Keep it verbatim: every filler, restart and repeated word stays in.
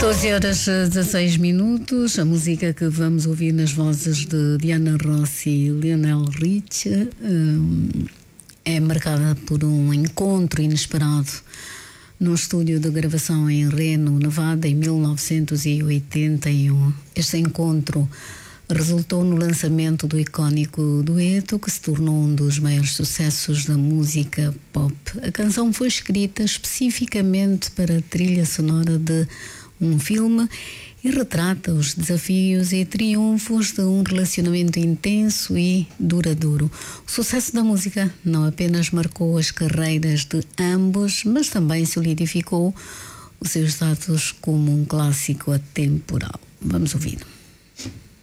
doze horas e dezasseis minutos. A música que vamos ouvir nas vozes de Diana Rossi e Lionel Richie hum, é marcada por um encontro inesperado num estúdio de gravação em Reno, Nevada, em mil novecentos e oitenta e um. Este encontro resultou no lançamento do icónico dueto que se tornou um dos maiores sucessos da música pop. A canção foi escrita especificamente para a trilha sonora de um filme e retrata os desafios e triunfos de um relacionamento intenso e duradouro. O sucesso da música não apenas marcou as carreiras de ambos, mas também solidificou o seu status como um clássico atemporal. Vamos ouvir.